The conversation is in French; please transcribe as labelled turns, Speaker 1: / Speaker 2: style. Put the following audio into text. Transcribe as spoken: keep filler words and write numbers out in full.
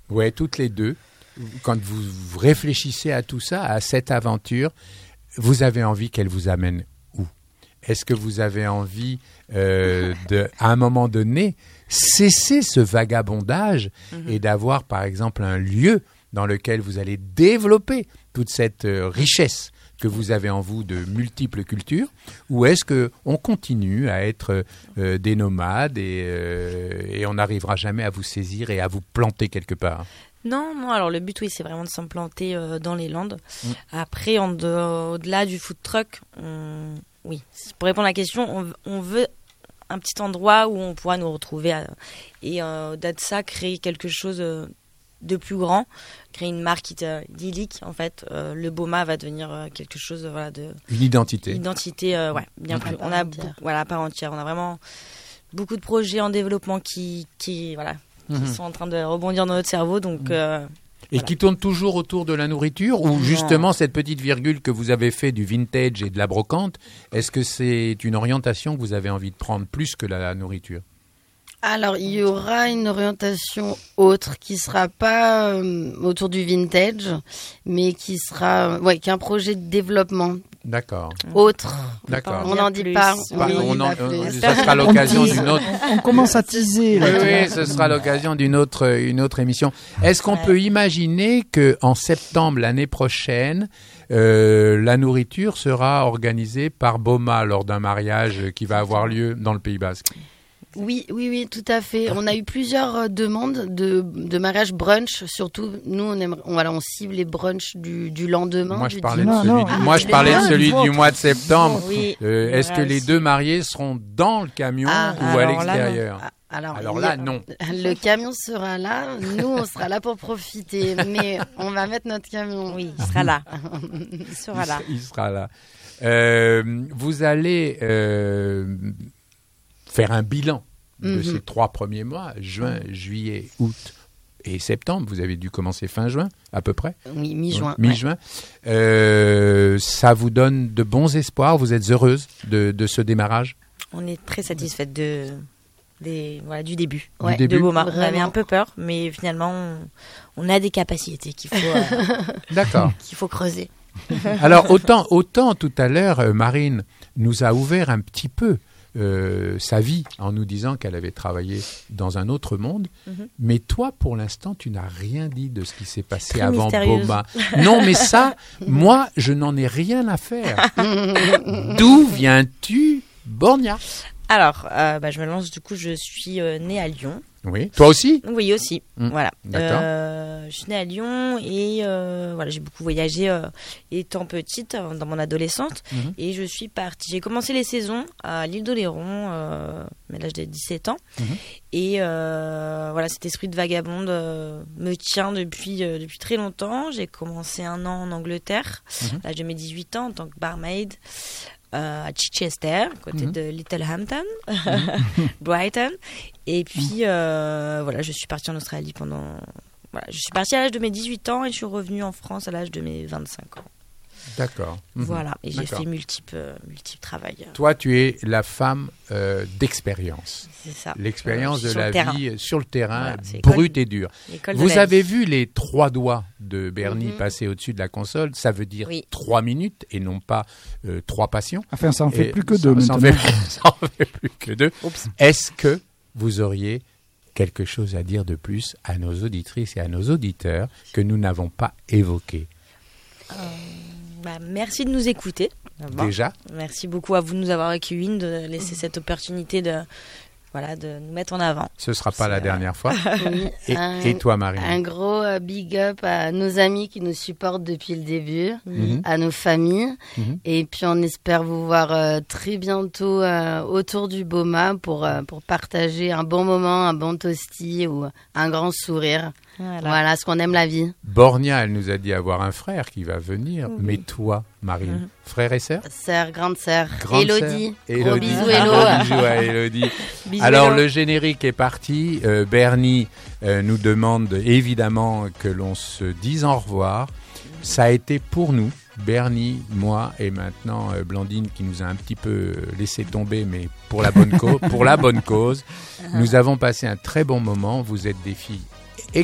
Speaker 1: Ouais, toutes les deux. Quand vous réfléchissez à tout ça, à cette aventure, vous avez envie qu'elle vous amène où ? Est-ce que vous avez envie, euh, de, à un moment donné, cesser ce vagabondage mm-hmm. et d'avoir, par exemple, un lieu dans lequel vous allez développer toute cette euh, richesse que vous avez en vous de multiples cultures, ou est-ce qu'on continue à être euh, des nomades et, euh, et on n'arrivera jamais à vous saisir et à vous planter quelque part ?
Speaker 2: Non, non, alors le but, oui, c'est vraiment de s'implanter euh, dans les Landes. Mmh. Après, en de, au-delà du food truck, on, oui, pour répondre à la question, on, on veut un petit endroit où on pourra nous retrouver à, et euh, au-delà de ça, créer quelque chose euh, de plus grand, créer une marque idyllique en fait. Euh, le Boma va devenir euh, quelque chose, euh, voilà, de
Speaker 1: une identité.
Speaker 2: Une identité, euh, ouais, bien plus. On a, beaucoup, voilà, à part entière. On a vraiment beaucoup de projets en développement qui, qui, voilà, qui mmh. sont en train de rebondir dans notre cerveau, donc. Euh,
Speaker 1: Et voilà. Qui tourne toujours autour de la nourriture, ou justement cette petite virgule que vous avez fait du vintage et de la brocante, est-ce que c'est une orientation que vous avez envie de prendre plus que la, la nourriture ?
Speaker 3: Alors, il y aura une orientation autre qui sera pas euh, autour du vintage, mais qui sera, ouais, qui est un projet de développement.
Speaker 1: D'accord.
Speaker 3: Autre.
Speaker 1: D'accord.
Speaker 3: On n'en dit pas.
Speaker 1: Bah,
Speaker 3: oui,
Speaker 1: on en, on, ça sera l'occasion d'une autre.
Speaker 4: On commence à teaser.
Speaker 1: Oui, oui, ce sera l'occasion d'une autre, une autre émission. Est-ce qu'on ouais. peut imaginer que en septembre l'année prochaine, euh, la nourriture sera organisée par Boma lors d'un mariage qui va avoir lieu dans le Pays Basque ?
Speaker 3: Oui, oui, oui, tout à fait. On a eu plusieurs demandes de, de mariage brunch. Surtout, nous, on, aime, on, voilà, on cible les brunchs du, du lendemain.
Speaker 1: Moi, je
Speaker 3: du
Speaker 1: parlais
Speaker 3: dimanche.
Speaker 1: de celui,
Speaker 3: non,
Speaker 1: du,
Speaker 3: non.
Speaker 1: moi, je parlais de celui du mois de septembre.
Speaker 2: Oui.
Speaker 1: Euh, est-ce que les deux mariés seront dans le camion ah, ou à l'extérieur ?
Speaker 3: Là, alors,
Speaker 1: alors là, non.
Speaker 3: Le camion sera là. Nous, on sera là pour profiter. Mais on va mettre notre camion.
Speaker 2: Oui, il sera là. Il sera là.
Speaker 1: Il sera là. Euh, vous allez euh, faire un bilan de mm-hmm. ces trois premiers mois, juin, juillet, août et septembre. Vous avez dû commencer fin juin, à peu près.
Speaker 3: Oui, mi-juin.
Speaker 1: Oui, mi-juin. Ouais. Euh, ça vous donne de bons espoirs. Vous êtes heureuse de, de ce démarrage ?
Speaker 2: On est très satisfaite de, des, voilà, du début,
Speaker 1: du ouais, début.
Speaker 2: de Boma. On avait un peu peur, mais finalement, on, on a des capacités qu'il faut, euh,
Speaker 1: D'accord.
Speaker 2: qu'il faut creuser.
Speaker 1: Alors, autant, autant tout à l'heure, Marine nous a ouvert un petit peu Euh, sa vie en nous disant qu'elle avait travaillé dans un autre monde. Mm-hmm. Mais toi, pour l'instant, tu n'as rien dit de ce qui s'est passé avant Boma. Non, mais ça, moi, je n'en ai rien à faire. D'où viens-tu, Borgna ?
Speaker 2: Alors, euh, bah, je me lance, du coup, je suis euh, née à Lyon.
Speaker 1: Oui, toi aussi ?
Speaker 2: Oui, aussi. Mmh. Voilà.
Speaker 1: D'accord.
Speaker 2: Euh, je suis née à Lyon et euh, voilà, j'ai beaucoup voyagé euh, étant petite, euh, dans mon adolescence. Mmh. Et je suis partie. J'ai commencé les saisons à l'île d'Oléron, euh, à l'âge de dix-sept ans. Mmh. Et euh, voilà, cet esprit de vagabonde euh, me tient depuis, euh, depuis très longtemps. J'ai commencé un an en Angleterre, mmh. à l'âge de mes dix-huit ans, en tant que barmaid. Euh, à Chichester, côté mm-hmm. de Littlehampton, mm-hmm. Brighton. Et puis, euh, voilà, je suis partie en Australie pendant... Voilà, je suis partie à l'âge de mes dix-huit ans et je suis revenue en France à l'âge de mes vingt-cinq ans.
Speaker 1: D'accord. Mm-hmm.
Speaker 2: Voilà, et
Speaker 1: D'accord.
Speaker 2: j'ai fait multiples, multiples travail.
Speaker 1: Toi, tu es la femme euh, d'expérience.
Speaker 2: C'est ça.
Speaker 1: L'expérience
Speaker 2: euh,
Speaker 1: de la
Speaker 2: terrain.
Speaker 1: vie sur le terrain,
Speaker 2: voilà,
Speaker 1: brute et dure. Vous avez
Speaker 2: vie.
Speaker 1: vu les trois doigts de Bernie mm-hmm. passer au-dessus de la console. Ça veut dire oui. trois minutes et non pas euh, trois passions.
Speaker 4: Enfin, ça en fait
Speaker 1: et
Speaker 4: plus que
Speaker 1: ça,
Speaker 4: deux.
Speaker 1: Ça en, fait, ça en fait plus que deux. Oups. Est-ce que vous auriez quelque chose à dire de plus à nos auditrices et à nos auditeurs que nous n'avons pas évoqué ?
Speaker 2: euh... Bah, merci de nous écouter. D'abord.
Speaker 1: Déjà.
Speaker 2: Merci beaucoup à vous de nous avoir accueillis, de laisser cette opportunité de, voilà, de nous mettre en avant.
Speaker 1: Ce ne sera pas C'est la dernière euh... fois.
Speaker 3: Oui,
Speaker 1: et,
Speaker 3: un,
Speaker 1: et toi, Marine ?
Speaker 3: Un gros uh, big up à nos amis qui nous supportent depuis le début,
Speaker 1: mm-hmm.
Speaker 3: à nos familles.
Speaker 1: Mm-hmm.
Speaker 3: Et puis, on espère vous voir uh, très bientôt uh, autour du Boma pour, uh, pour partager un bon moment, un bon tosti ou un grand sourire. Voilà. voilà, ce qu'on aime la vie.
Speaker 1: Borgna, elle nous a dit avoir un frère qui va venir. Mmh. Mais toi, Marine, mmh. frère et sœur ?
Speaker 3: Sœur, grande sœur.
Speaker 1: Grande
Speaker 3: Élodie.
Speaker 1: Sœur.
Speaker 3: Gros
Speaker 1: Élodie.
Speaker 3: bisous,
Speaker 1: ah,
Speaker 3: Élo.
Speaker 1: Gros bisous à Élodie.
Speaker 2: Bisous,
Speaker 1: Alors,
Speaker 2: Élo.
Speaker 1: le générique est parti. Euh, Bernie euh, nous demande évidemment que l'on se dise au revoir. Ça a été pour nous, Bernie, moi et maintenant euh, Blandine qui nous a un petit peu laissé tomber, mais pour la bonne cause. pour la bonne cause. Nous avons passé un très bon moment. Vous êtes des filles